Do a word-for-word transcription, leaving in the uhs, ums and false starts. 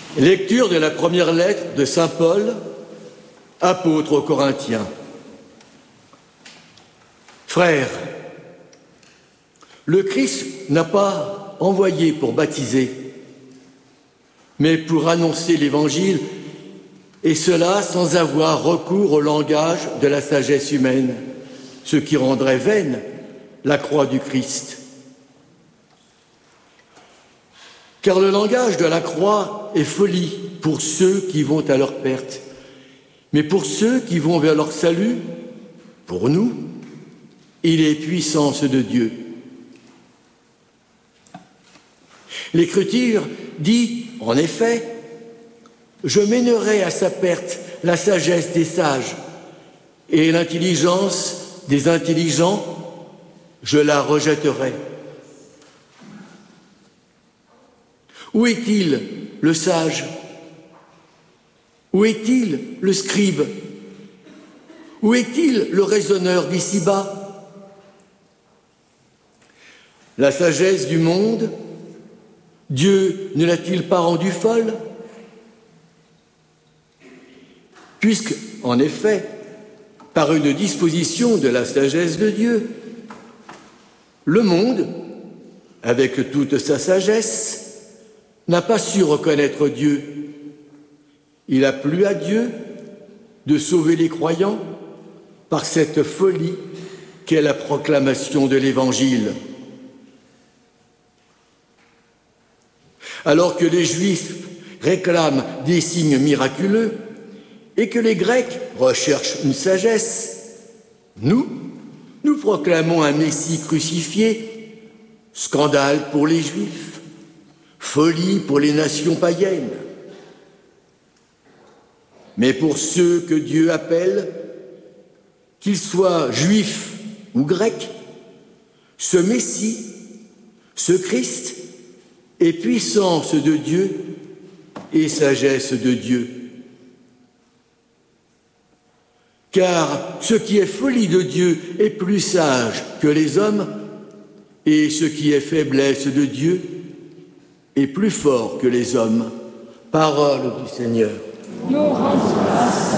Lecture de la première lettre de saint Paul, apôtre aux Corinthiens. Frères, le Christ n'a pas envoyé pour baptiser, mais pour annoncer l'Évangile, et cela sans avoir recours au langage de la sagesse humaine, ce qui rendrait vaine la croix du Christ. Car le langage de la croix est folie pour ceux qui vont à leur perte, mais pour ceux qui vont vers leur salut, pour nous, il est puissance de Dieu. L'Écriture dit, en effet, « Je mènerai à sa perte la sagesse des sages et l'intelligence des intelligents, je la rejetterai. » Où est-il le sage? Où est-il le scribe? Où est-il le raisonneur d'ici-bas? La sagesse du monde, Dieu ne l'a-t-il pas rendue folle? Puisque, en effet, par une disposition de la sagesse de Dieu, le monde, avec toute sa sagesse, n'a pas su reconnaître Dieu. Il a plu à Dieu de sauver les croyants par cette folie qu'est la proclamation de l'Évangile. Alors que les Juifs réclament des signes miraculeux et que les Grecs recherchent une sagesse, nous, nous proclamons un Messie crucifié, scandale pour les Juifs, folie pour les nations païennes. Mais pour ceux que Dieu appelle, qu'ils soient juifs ou grecs, ce Messie, ce Christ, est puissance de Dieu et sagesse de Dieu. Car ce qui est folie de Dieu est plus sage que les hommes, et ce qui est faiblesse de Dieu est plus fort que les hommes. Parole du Seigneur. Nous rendons grâce.